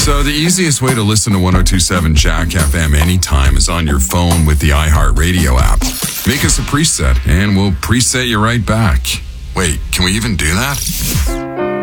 So the easiest way to listen to 102.7 Jack FM anytime is on your phone with the iHeartRadio app. Make us a preset, and we'll preset you right back. Wait, can we even do that?